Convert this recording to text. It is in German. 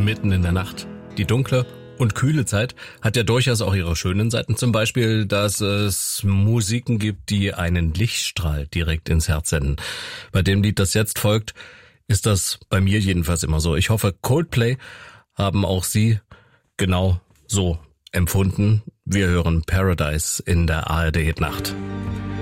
mitten in der Nacht. Die dunkle und kühle Zeit hat ja durchaus auch ihre schönen Seiten. Zum Beispiel, dass es Musiken gibt, die einen Lichtstrahl direkt ins Herz senden. Bei dem Lied, das jetzt folgt, ist das bei mir jedenfalls immer so. Ich hoffe, Coldplay haben auch Sie genau so empfunden. Wir hören Paradise in der ARD Nacht.